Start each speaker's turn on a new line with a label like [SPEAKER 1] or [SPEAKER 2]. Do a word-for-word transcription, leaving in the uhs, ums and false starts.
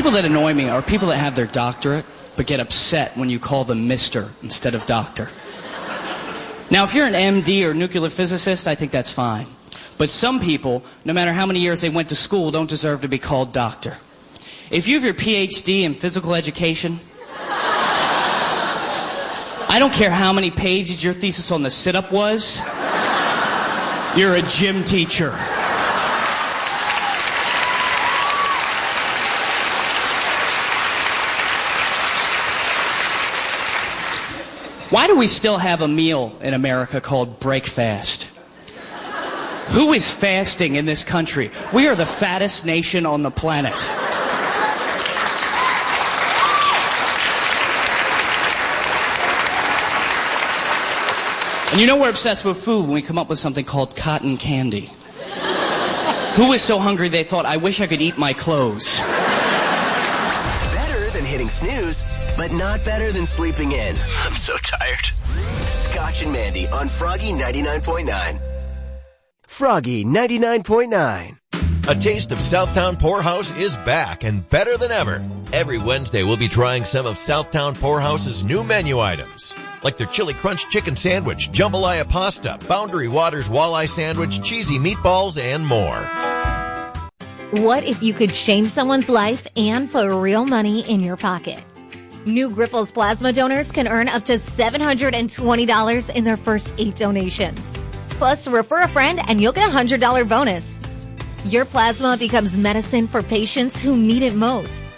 [SPEAKER 1] People that annoy me are people that have their doctorate but get upset when you call them mister instead of doctor. Now, if you're an M D or nuclear physicist, I think that's fine. But some people, no matter how many years they went to school, don't deserve to be called doctor. If you have your P H D in physical education, I don't care how many pages your thesis on the sit-up was, you're a gym teacher. Why do we still have a meal in America called breakfast? Who is fasting in this country? We are the fattest nation on the planet. And you know we're obsessed with food when we come up with something called cotton candy. Who was so hungry they thought, I wish I could eat my clothes?
[SPEAKER 2] Better than hitting snooze, but not better than sleeping in. I'm so tired. Scotch and Mandy on Froggy ninety-nine point nine. Froggy ninety-nine point nine.
[SPEAKER 3] A Taste of Southtown Poorhouse is back and better than ever. Every Wednesday, we'll be trying some of Southtown Poorhouse's new menu items, like their Chili Crunch Chicken Sandwich, Jambalaya Pasta, Boundary Waters Walleye Sandwich, Cheesy Meatballs, and more.
[SPEAKER 4] What if you could change someone's life and put real money in your pocket? New Grifols plasma donors can earn up to seven hundred twenty dollars in their first eight donations. Plus, refer a friend and you'll get a one hundred dollars bonus. Your plasma becomes medicine for patients who need it most.